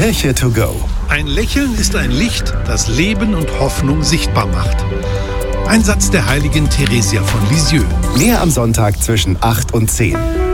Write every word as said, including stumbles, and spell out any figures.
Kirche to go. Ein Lächeln ist ein Licht, das Leben und Hoffnung sichtbar macht. Ein Satz der heiligen Theresia von Lisieux. Mehr am Sonntag zwischen acht und zehn.